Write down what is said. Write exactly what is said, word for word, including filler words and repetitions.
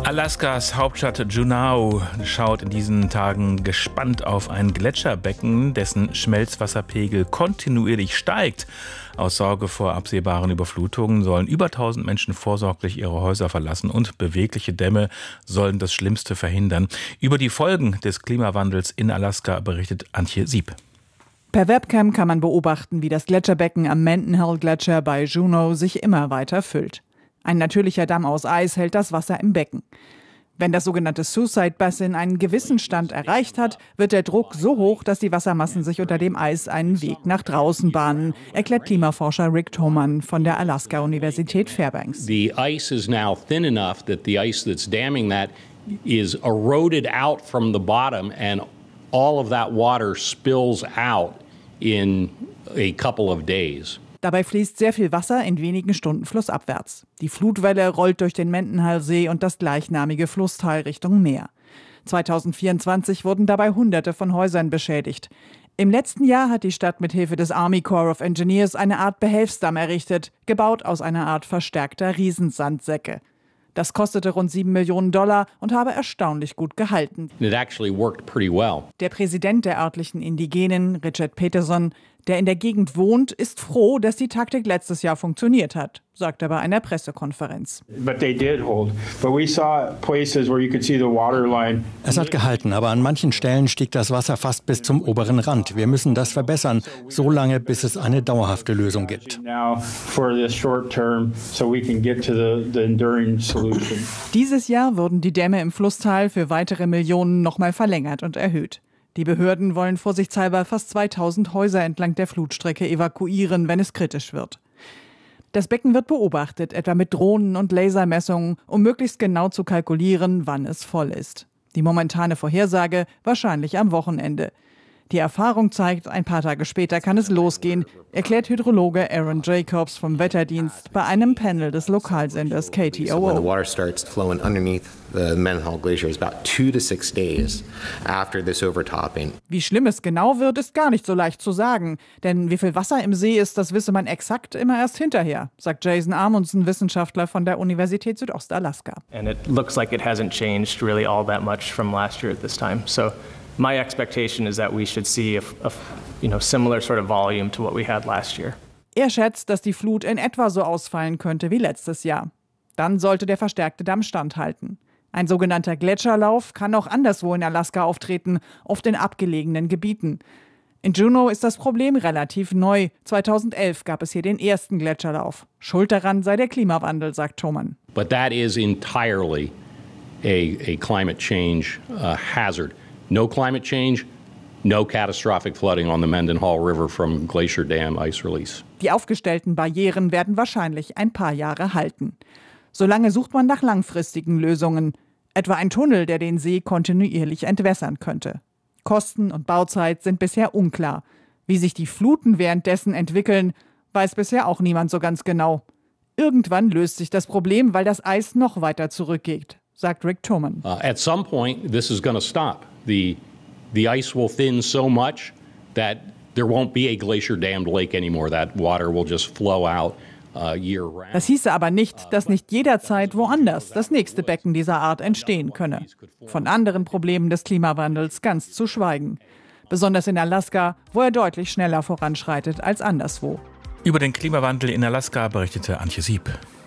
Alaskas Hauptstadt Juneau schaut in diesen Tagen gespannt auf ein Gletscherbecken, dessen Schmelzwasserpegel kontinuierlich steigt. Aus Sorge vor absehbaren Überflutungen sollen über tausend Menschen vorsorglich ihre Häuser verlassen und bewegliche Dämme sollen das Schlimmste verhindern. Über die Folgen des Klimawandels in Alaska berichtet Antje Sieb. Per Webcam kann man beobachten, wie das Gletscherbecken am Mendenhall-Gletscher bei Juneau sich immer weiter füllt. Ein natürlicher Damm aus Eis hält das Wasser im Becken. Wenn das sogenannte Suicide Basin einen gewissen Stand erreicht hat, wird der Druck so hoch, dass die Wassermassen sich unter dem Eis einen Weg nach draußen bahnen, erklärt Klimaforscher Rick Thoman von der Alaska-Universität Fairbanks. The ice is now thin enough that the ice that's damming that is eroded out from the bottom and all of that water spills out in a couple of days. Dabei fließt sehr viel Wasser in wenigen Stunden flussabwärts. Die Flutwelle rollt durch den Mendenhall-See und das gleichnamige Flusstal Richtung Meer. zweitausendvierundzwanzig wurden dabei Hunderte von Häusern beschädigt. Im letzten Jahr hat die Stadt mit Hilfe des Army Corps of Engineers eine Art Behelfsdamm errichtet, gebaut aus einer Art verstärkter Riesensandsäcke. Das kostete rund sieben Millionen Dollar und habe erstaunlich gut gehalten. It actually worked pretty well. Der Präsident der örtlichen Indigenen, Richard Peterson, der in der Gegend wohnt, ist froh, dass die Taktik letztes Jahr funktioniert hat, sagt er bei einer Pressekonferenz. Es hat gehalten, aber an manchen Stellen stieg das Wasser fast bis zum oberen Rand. Wir müssen das verbessern, so lange, bis es eine dauerhafte Lösung gibt. Dieses Jahr wurden die Dämme im Flusstal für weitere Millionen nochmal verlängert und erhöht. Die Behörden wollen vorsichtshalber fast zweitausend Häuser entlang der Flutstrecke evakuieren, wenn es kritisch wird. Das Becken wird beobachtet, etwa mit Drohnen und Lasermessungen, um möglichst genau zu kalkulieren, wann es voll ist. Die momentane Vorhersage wahrscheinlich am Wochenende. Die Erfahrung zeigt, ein paar Tage später kann es losgehen, erklärt Hydrologe Aaron Jacobs vom Wetterdienst bei einem Panel des Lokalsenders K T O O. So when the water starts flowing underneath the Mendenhall Glacier is about two to six days after this overtopping. Wie schlimm es genau wird, ist gar nicht so leicht zu sagen, denn wie viel Wasser im See ist, das wisse man exakt immer erst hinterher, sagt Jason Amundsen, Wissenschaftler von der Universität Südostalaska. And it looks like it hasn't changed really all that much from last year at this time. So my expectation is that we should see a, a you know, similar sort of volume to what we had last year. Er schätzt, dass die Flut in etwa so ausfallen könnte wie letztes Jahr. Dann sollte der verstärkte Damm standhalten. Ein sogenannter Gletscherlauf kann auch anderswo in Alaska auftreten, oft in abgelegenen Gebieten. In Juneau ist das Problem relativ neu. zweitausendelf gab es hier den ersten Gletscherlauf. Schuld daran sei der Klimawandel, sagt Thoman. But that is entirely a, a climate change uh, hazard. No climate change, no catastrophic flooding on the Mendenhall River from Glacier Dam ice release. Die aufgestellten Barrieren werden wahrscheinlich ein paar Jahre halten. Solange sucht man nach langfristigen Lösungen, etwa ein Tunnel, der den See kontinuierlich entwässern könnte. Kosten und Bauzeit sind bisher unklar. Wie sich die Fluten währenddessen entwickeln, weiß bisher auch niemand so ganz genau. Irgendwann löst sich das Problem, weil das Eis noch weiter zurückgeht, sagt Rick Thoman. Uh, at some point, this is going to stop. The, the ice will thin so much that there won't be a glacier-dammed lake anymore. That water will just flow out uh, year-round. Das hieße aber nicht, dass nicht jederzeit woanders das nächste Becken dieser Art entstehen könne. Von anderen Problemen des Klimawandels ganz zu schweigen. Besonders in Alaska, wo er deutlich schneller voranschreitet als anderswo. Über den Klimawandel in Alaska berichtete Antje Sieb.